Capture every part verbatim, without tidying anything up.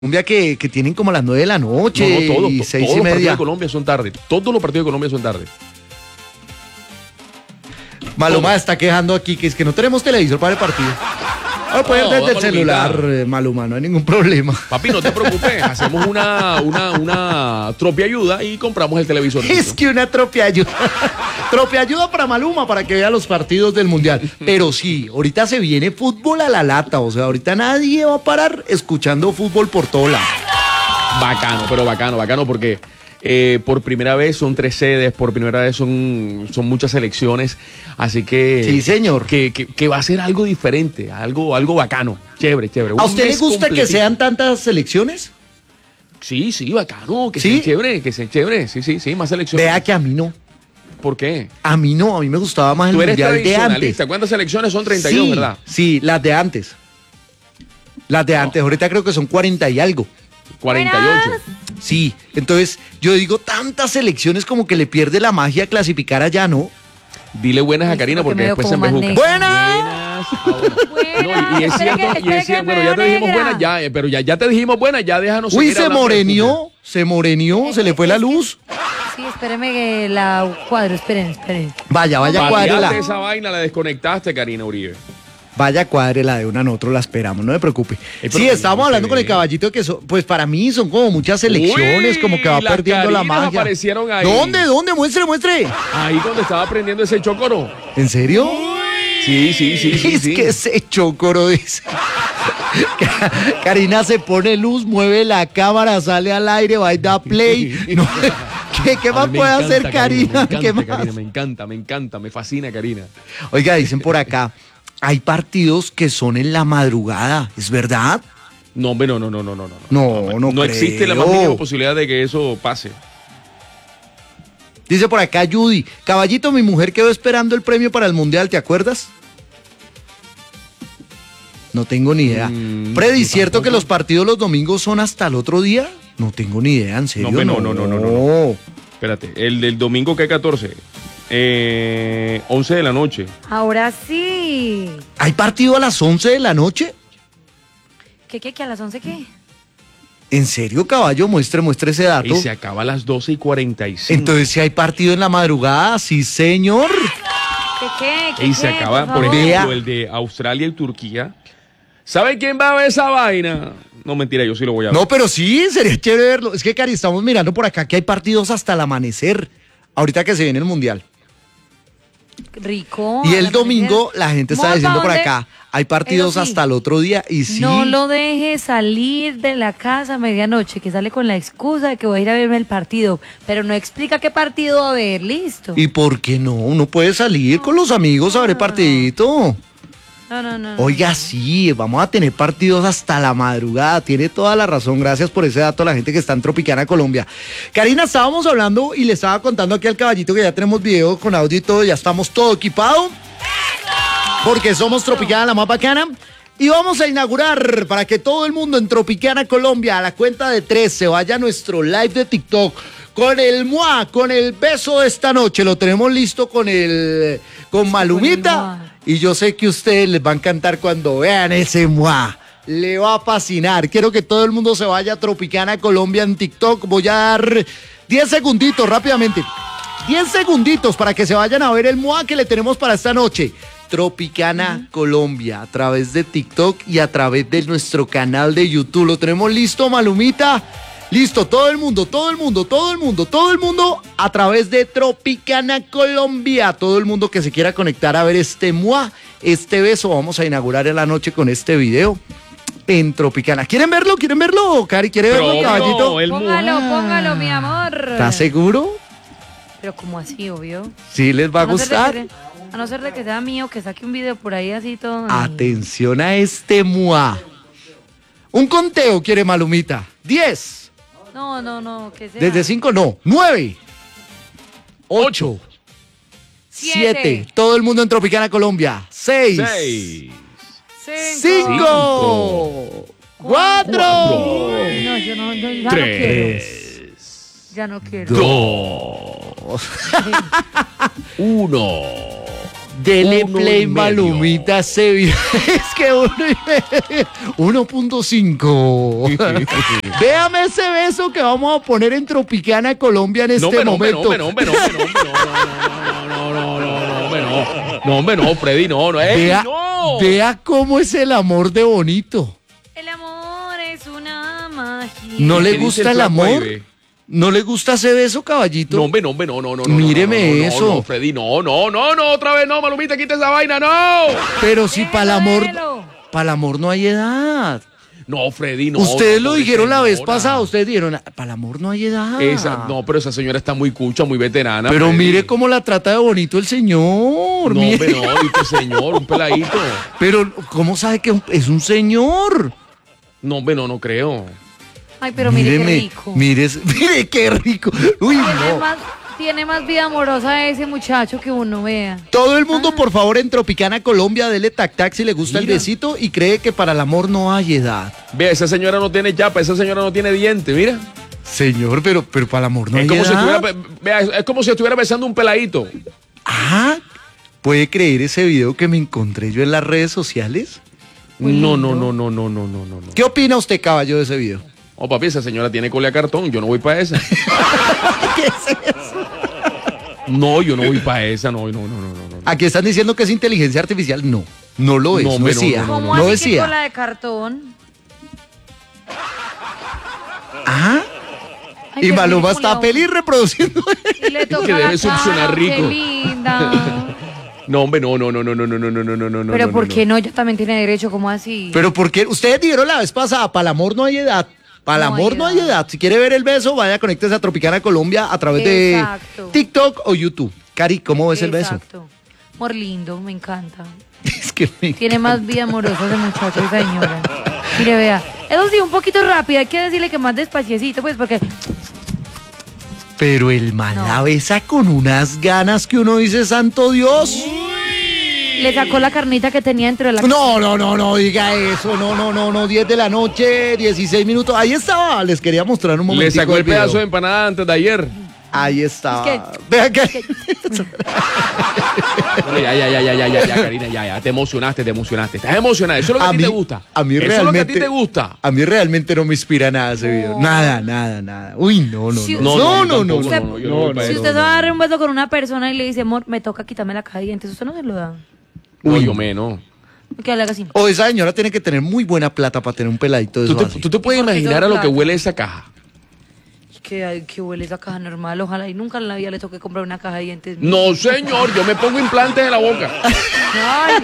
Colombia que, que tienen como las nueve de la noche No, no, todo, y to- seis todos y los partidos media. de Colombia son tarde. Todos los partidos de Colombia son tarde. Maluma todo. está quejando aquí que es que no tenemos televisor para el partido. Ah, pueden No, desde el Malumita. celular, eh, Maluma, no hay ningún problema. Papi, no te preocupes. Hacemos una, una, una tropia ayuda y compramos el televisor. Es que una tropia ayuda. Tropia ayuda para Maluma para que vea los partidos del Mundial. Pero sí, ahorita se viene fútbol a la lata. O sea, ahorita nadie va a parar escuchando fútbol por todo lado. Bacano, pero bacano, bacano porque eh, por primera vez son tres sedes, por primera vez son, son muchas selecciones, así que... Sí, señor. Que, que, que va a ser algo diferente, algo, algo bacano, chévere, chévere. ¿A Un usted le mes gusta que completito. sean tantas selecciones? Sí, sí, bacano, que ¿Sí? sea chévere, que sea chévere, sí, sí, sí, más selecciones. Vea que a mí no. ¿Por qué? A mí no, a mí me gustaba más el Tú eres Mundial de antes. tradicionalista, ¿cuántas selecciones son? treinta y dos, sí, ¿verdad? Sí, las de antes. Las de antes, ahorita creo que son cuarenta y algo. cuarenta y ocho. Sí, entonces yo digo, tantas selecciones como que le pierde la magia clasificar allá, ¿no? Dile buenas a Uy, Karina porque porque me veo después se como me más busca. ¡Buenas! No, y, y es Espera cierto, que- y espera es que cierto, me bueno, ya veo te dijimos negra. buenas, ya, eh, pero ya, ya te dijimos buenas, ya déjanos Uy, seguir se hablando de fútbol. morenió, se morenió, se le fue la luz. Sí, espéreme que la cuadro, esperen, esperen. Vaya, vaya, Pateaste cuádrela. esa vaina, la desconectaste, Karina Uribe. Vaya, cuádrela de una, nosotros la esperamos, no me preocupe. pero Sí, no estábamos se hablando con el ve. caballito que son, pues para mí son como muchas selecciones, Uy, como que va las perdiendo la Karinas magia. aparecieron ahí. ¿Dónde, dónde? Muestre, muestre. Ahí cuando estaba aprendiendo ese chocoro. ¿En serio? Sí, sí, sí, sí. Es sí. que ese chocoro dice. Karina se pone luz, mueve la cámara, sale al aire, va y da play. No, ¿Qué, qué A más mí me puede encanta, hacer Karina? Me ¿Qué encanta, más? Karina, me encanta, me encanta, me fascina, Karina. Oiga, dicen por acá, hay partidos que son en la madrugada, ¿es verdad? No, hombre, no, no, no, no, no. No, no No existe la más creo. mínima posibilidad de que eso pase. Dice por acá Judy, caballito, mi mujer quedó esperando el premio para el Mundial, ¿te acuerdas? No tengo ni idea. Mm, Freddy, yo ¿cierto tampoco. que los partidos los domingos son hasta el otro día? No tengo ni idea, en serio. hombre, no, no, no, no, no, Espérate, el del domingo que catorce, eh, once de la noche. Ahora sí. ¿Hay partido a las once de la noche? ¿Qué, qué, qué? ¿A las once qué? ¿En serio, caballo? Muestre, muestre ese dato. Y se acaba a las doce y cuarenta y cinco. Entonces, si hay partido en la madrugada, sí, señor. ¿Qué, qué, qué? Y se qué? acaba, por favor. Vea. ejemplo, el de Australia y Turquía. ¿Sabe quién va a ver esa vaina? No, mentira, yo sí lo voy a ver. No, pero sí, sería chévere verlo. Es que, Cari, estamos mirando por acá que hay partidos hasta el amanecer. Ahorita que se viene el Mundial. Rico. Y a el la domingo, amanecer. la gente está Mopa, diciendo por ¿dónde? acá, hay partidos Eso sí. hasta el otro día y sí. No lo deje salir de la casa a medianoche, que sale con la excusa de que voy a ir a verme el partido, pero no explica qué partido va a ver, listo. ¿Y por qué no? Uno puede salir con los amigos a ver el partidito. No, no, no. no, Oiga, no. sí, vamos a tener partidos hasta la madrugada. Tiene toda la razón. Gracias por ese dato a la gente que está en Tropicana, Colombia. Karina, estábamos hablando y le estaba contando aquí al caballito que ya tenemos video con audio y todo. Ya estamos todo equipado. Porque somos Tropicana, la más bacana. Y vamos a inaugurar para que todo el mundo en Tropicana, Colombia, a la cuenta de tres, se vaya a nuestro live de TikTok con el Mua, con el beso de esta noche. Lo tenemos listo con el con Malumita. Mua. Y yo sé que a ustedes les va a encantar cuando vean ese Mua. Le va a fascinar. Quiero que todo el mundo se vaya a Tropicana, Colombia en TikTok. Voy a dar diez segunditos rápidamente. diez segunditos para que se vayan a ver el Mua que le tenemos para esta noche. Tropicana Colombia, a través de TikTok y a través de nuestro canal de YouTube. ¿Lo tenemos listo, Malumita? Listo, todo el mundo, todo el mundo, todo el mundo, todo el mundo a través de Tropicana Colombia. Todo el mundo que se quiera conectar a ver este Mua, este beso. Vamos a inaugurar en la noche con este video en Tropicana. ¿Quieren verlo? ¿Quieren verlo? Cari, ¿quiere Pero verlo, obvio, caballito? el Póngalo, Mua. póngalo, mi amor. ¿Estás seguro? Pero como así, obvio. ¿Sí les va a no ser de gustar? que sea- a no ser de que sea mío, que saque un video por ahí así todo. Atención a este Mua. Un conteo quiere Malumita. Diez. No, no, no, que sea. Desde cinco, no. Nueve. Ocho. Siete. Todo el mundo en Tropicana, Colombia. Seis. Seis. Cinco. Cinco. Cuatro. No, yo no, no, ya no quiero. Tres. Ya no quiero. Dos. Uno. Dele Uno play, y medio. Malumita, ese video. Es que uno uno punto cinco. Véame ese beso que vamos a poner en Tropicana Colombia en este No, hombre, no, hombre, no, momento. hombre, no, hombre, no, hombre, no, no, no, no, no, no, no, no, hombre, no. No, hombre, no, Freddy, no, no, ey, Vea, no. vea cómo es el amor de bonito. El amor es una magia. ¿No le ¿Qué dice gusta el flaco ahí, amor? ve? ¿No le gusta ese beso, caballito? No, hombre, no, hombre, no, no, no. no, Míreme no, no, no, eso. No, no, Freddy, no, no, no, no, otra vez no, Malumita, quita esa vaina, no. Pero si para el amor, Déjelo. para el amor no hay edad. No, Freddy, no. Ustedes no, lo pobre dijeron la vez señora. pasada, ustedes dijeron, para el amor no hay edad. Esa, no, pero esa señora está muy cucha, muy veterana. Pero Freddy. mire cómo la trata de bonito el señor. No, mire. hombre, no, dice señor, un peladito. Pero, ¿cómo sabe que es un señor? No, hombre, no, no creo. Ay, pero mire Míreme, qué rico. Mire, mire qué rico. Uy, Tiene no. más, tiene más vida amorosa ese muchacho que uno vea. Todo el mundo, por favor, en Tropicana Colombia, dele tac tac si le gusta el Mira. besito y cree que para el amor no hay edad. Ve, esa señora no tiene chapa, esa señora no tiene diente, mira. Señor, pero, pero para el amor no es, hay como si edad. estuviera, vea, es es como si estuviera besando un peladito. Ah, ¿puede creer ese video que me encontré yo en las redes sociales? Muy No, lindo. no, no, no, no, no, no, no. no. ¿Qué opina usted, caballo, de ese video? Oh, papi, esa señora tiene colea cartón, yo no voy para esa. ¿Qué es eso? No, yo no voy para esa, no, no, no, no, no. no. Aquí están diciendo que es inteligencia artificial. No, no lo es, No, no, hombre, es no, I A. no, ¿Cómo No así es que I A. con la de cartón? Ajá. Ay, Y qué Maluma ridículo. está feliz reproduciendo. Y le toca Que debe la succionar cara, rico. Qué linda. No, hombre, no, no, no, no, no, no, no, no, no, no, no. Pero no, ¿por no. qué no? Ella también tiene derecho, ¿cómo así? Pero porque ustedes dijeron la vez pasada, para el amor no hay edad. Para el No amor hay no hay edad. edad. Si quiere ver el beso, vaya, conéctese a Tropicana Colombia a través Exacto. de TikTok o YouTube. Cari, ¿cómo ves el beso? Exacto. Amor lindo, me encanta. Es que me Tiene más vida amorosa ese muchacho, esa señora. Mire, vea. Eso sí, un poquito rápido. Hay que decirle que más despaciecito, pues, porque... Pero el man No. la besa con unas ganas que uno dice, santo Dios. le sacó la carnita que tenía dentro de la... No, no, no, no, diga eso. No, no, no, no. diez de la noche, dieciséis minutos. Ahí estaba. Les quería mostrar un momento. Le sacó el pedazo de empanada antes de ayer. Ahí estaba. Es Vea que... Bueno, ya, ya, ya, ya, ya, ya, ya, Karina, ya, ya. Te emocionaste, te emocionaste. Estás emocionada. Eso es lo que a, A ti mí- te gusta. a mí Eso es lo que a realmente- ti te gusta. A mí realmente no me inspira nada ese video. Nada, nada, nada. Uy, no, no, Si- no. No, No, no, no, no. tampoco, no, no, no, yo no no, voy para Si eso. usted se va a dar un beso con una persona y le dice, amor, me toca quitarme la caja de dientes, usted no se lo da. No, Uy. yo menos. Que le haga así. O esa señora tiene que tener muy buena plata para tener un peladito de ¿Tú eso te, así. tú te puedes ¿Y por qué imaginar a todo lo que plata? huele esa caja? Que, ay, que huele esa caja normal, ojalá y nunca en la vida le toque comprar una caja de dientes. No, señor, yo me pongo implantes en la boca. ¡Ay,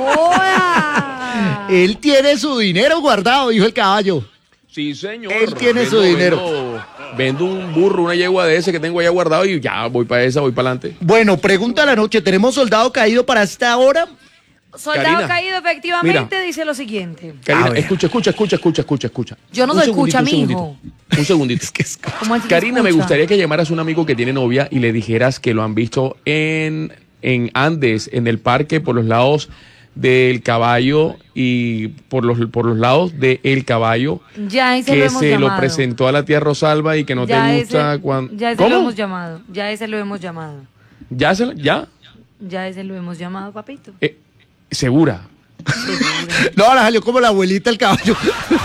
joda! Él tiene su dinero guardado, dijo el caballo. Sí, señor. Él tiene su dinero. Vendo, vendo un burro, una yegua de ese que tengo allá guardado y ya voy para esa, voy para adelante. Bueno, pregunta de la noche. ¿Tenemos soldado caído para esta hora? Soldado Karina, caído efectivamente mira. dice lo siguiente. Karina, A ver. escucha, escucha, escucha, escucha, escucha, escucha. Yo no Un soy segundito, cucha, un mijo. segundito. Un segundito. ¿Cómo así que Karina, me escucha? gustaría que llamaras a un amigo que tiene novia y le dijeras que lo han visto en, en Andes, en el parque, por los lados del caballo y por los, por los lados de El Caballo, Ya ese lo que hemos se llamado. lo presentó a la tía Rosalba y que no ya te gusta ese, cuando... Ya ese ¿Cómo? lo hemos llamado. Ya ese lo hemos llamado. ¿Ya? Se la- ¿Ya? Ya ese lo hemos llamado, papito. Eh, ¿Segura? No, la salió como la abuelita el caballo.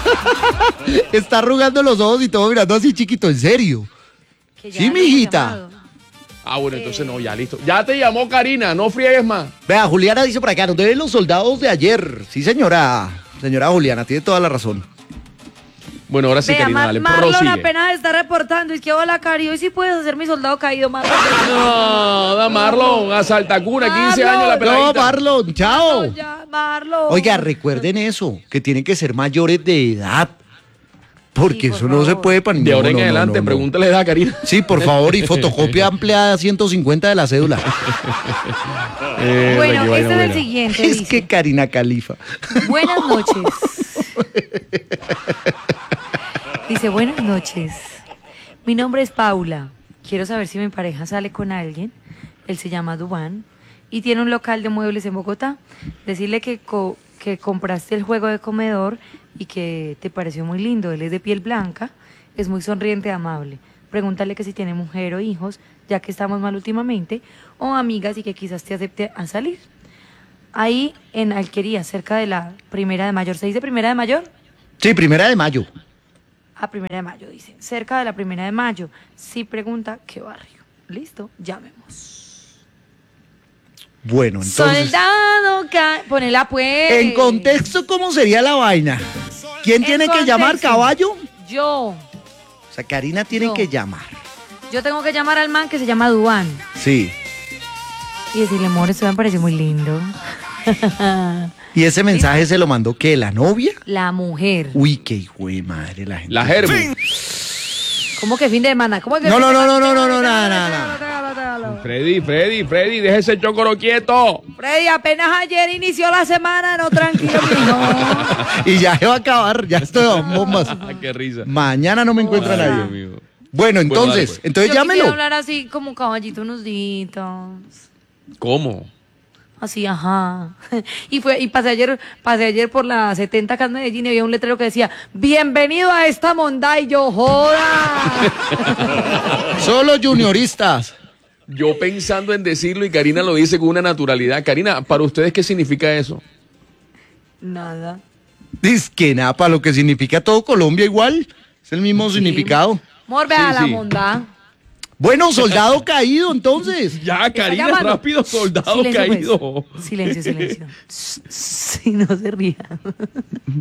Está arrugando los ojos y todo mirando así chiquito, en serio. Que Sí, ya lo hemos mijita. llamado. Ah, bueno, entonces no, ya listo. Ya te llamó Karina, no friegues más. Vea, Juliana dice por acá, nos deben los soldados de ayer. Sí, señora. Señora Juliana, tiene toda la razón. Bueno, ahora sí, Vea, Karina, Mar- dale, Marlon prosigue. apenas está reportando. Es que hola, Cari, hoy sí puedes hacer mi soldado caído, Marlon. No, da Marlon, a Saltacuna, quince Marlon. años la No, peladita. Marlon, chao. No, ya, Marlon. Oiga, recuerden eso, que tienen que ser mayores de edad. Porque Sí, por eso no se favor. puede para De ahora en adelante, pregúntale edad a Karina. Sí, por favor, y fotocopia ampliada ciento cincuenta de la cédula. Eh, Bueno, que vaya este es el buena. siguiente. Es dice, que Karina Califa. buenas noches. Dice, buenas noches. Mi nombre es Paula. Quiero saber si mi pareja sale con alguien. Él se llama Dubán y tiene un local de muebles en Bogotá. Decirle que, co- que compraste el juego de comedor y que te pareció muy lindo. Él es de piel blanca, es muy sonriente y amable. Pregúntale que si tiene mujer o hijos, ya que estamos mal últimamente, o amigas y que quizás te acepte a salir. ahí en Alquería, cerca de la Primera de Mayo. ¿Se dice Primera de Mayo? Sí, primera de mayo. A Primera de Mayo, dice. Cerca de la Primera de Mayo. Si pregunta, ¿qué barrio? Listo, llamemos. Bueno, entonces, Soldado, ca... ponela pues. en contexto, ¿cómo sería la vaina? ¿Quién En tiene que llamar, contexto. caballo? Yo. O sea, Karina tiene Yo. que llamar. Yo tengo que llamar al man que se llama Duan. Sí. Y decirle, amor, esto me parece muy lindo. ¿Y ese mensaje se lo mandó qué? ¿La novia? La mujer. Uy, qué hijo de madre la gente. La Germu. ¿Cómo que fin de semana? ¿Cómo que No, fin no, de no, semana? no, no, no, no, Tégalo, nada, tégalo, nada. tégalo, tégalo. Freddy, Freddy, Freddy, deje ese chocoro quieto. Freddy, apenas ayer inició la semana, no, tranquilo, mijo. Y ya se va a acabar, ya estoy en bombas. Ah, qué risa. Mañana no me encuentra Ay, nadie. Dios mío. Bueno, Bueno, entonces, dale, pues. entonces Yo llámelo. quisiera hablar así como caballito unos días. ¿Cómo? Así, ajá. Y fue, y pasé ayer, pasé ayer por la setenta acá en Medellín y había un letrero que decía, bienvenido a esta monda, y yo, joda. Solo junioristas. Yo pensando en decirlo y Karina lo dice con una naturalidad. Karina, ¿para ustedes qué significa eso? Nada. Dice que nada, para lo que significa todo Colombia igual. Es el mismo significado. Amor, vea Sí, la sí. monda. Bueno, soldado caído, entonces. Ya, Karina, llamando. rápido, soldado Silencio, pues. caído. Silencio, silencio. Sí, no se ría.